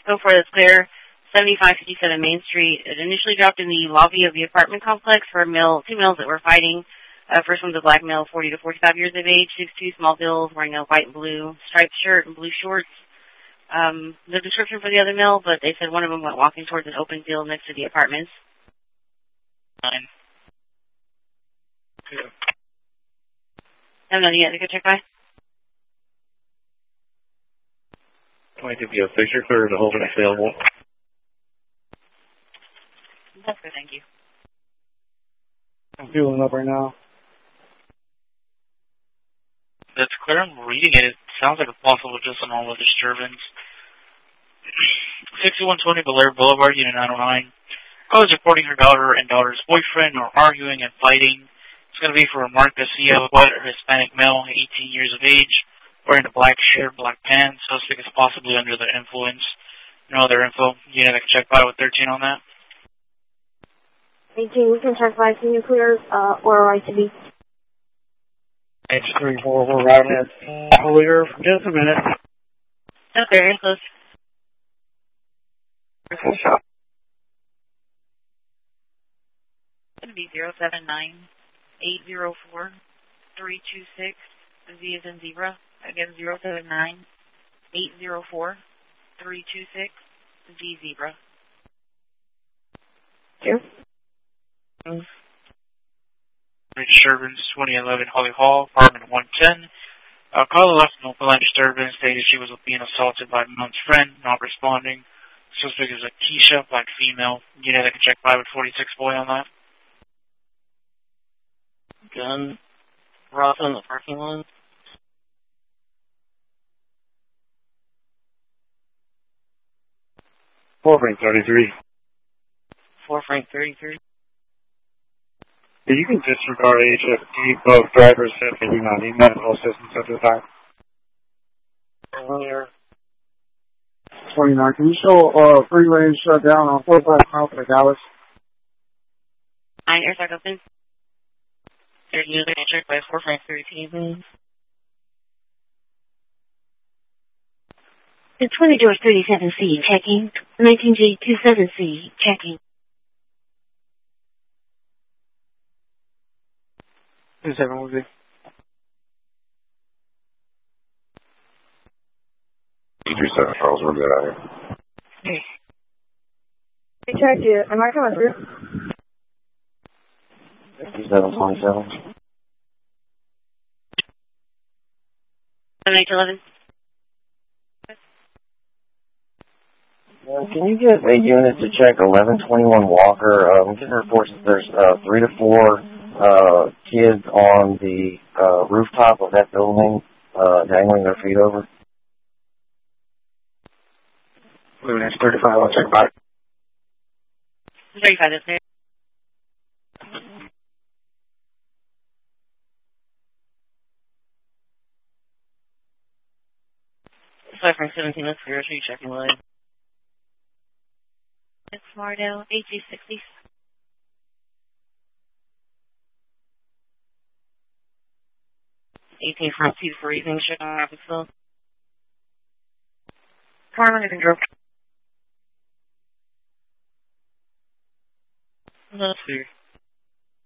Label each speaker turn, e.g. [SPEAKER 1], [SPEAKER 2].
[SPEAKER 1] So far, that's clear. 7557 Main Street. It initially dropped in the lobby of the apartment complex for two males that were fighting. First one's a black male, 40 to 45 years of age, 6'2", small build, wearing a white and blue striped shirt and blue shorts. The description for the other male, but they said one of them went walking towards an open field next to the apartments.
[SPEAKER 2] 9.
[SPEAKER 1] Haven't done yet. They could check by.
[SPEAKER 3] 22 PO6, you're clear to hold it available.
[SPEAKER 1] That's good, thank you.
[SPEAKER 4] I'm fueling up right now.
[SPEAKER 2] That's clear. I'm reading it. It sounds like a possible just a normal disturbance. 6120 Belair Boulevard, Unit 909. Call is reporting her daughter and daughter's boyfriend are arguing and fighting. It's going to be for a Mark Garcia, white or Hispanic male, 18 years of age, wearing a black shirt, black pants. Suspect is possibly under the influence. No other info. Unit, I can check by with 13 on that.
[SPEAKER 5] 18, we can check by. Can you clear or ITV?
[SPEAKER 4] H34, we're routing it clear for just a minute.
[SPEAKER 1] Okay, very close.
[SPEAKER 4] Full shot.
[SPEAKER 1] It's going to be 079-804-326. Z is in zebra. Again, 079-804-326. Z zebra.
[SPEAKER 5] Here.
[SPEAKER 2] Disturbance 2011 Holly Hall, apartment 110. Caller left an open line disturbance, stated she was being assaulted by a month's friend, not responding. Suspect is a Keisha, black female. Unit, I can check by with 46 boy on that.
[SPEAKER 6] Gun. Ross on the parking lot.
[SPEAKER 3] Frank 33.
[SPEAKER 6] 4 Frank 33.
[SPEAKER 3] You can disregard HFD, both drivers said they do not need medical assistance at the time.
[SPEAKER 6] Earlier.
[SPEAKER 4] 29, can you show free lane shut down on 45 miles for Dallas?
[SPEAKER 1] 9, air open.
[SPEAKER 6] Third unit, check by 4 Frank 13.
[SPEAKER 5] The 20 George 37C, checking. 19G 27C, checking.
[SPEAKER 4] 27 will be.
[SPEAKER 3] Charles, we're good out here.
[SPEAKER 5] Hey. Hey, check you. Am I coming through?
[SPEAKER 6] 5727.
[SPEAKER 1] 7811.
[SPEAKER 6] Can you get a unit to check 1121 Walker? I'm getting reports that there's 3 to 4 kids on the rooftop of that building dangling their feet over.
[SPEAKER 4] Luminance 35, I'll check by.
[SPEAKER 1] 35, that's clear.
[SPEAKER 6] Sorry, Frank 17, that's clear. Are you checking line?
[SPEAKER 1] It's Mardell, AG60.
[SPEAKER 6] $18 front 2 for evening check on Rapidville.
[SPEAKER 5] Carmen, you can drop.
[SPEAKER 6] That's clear.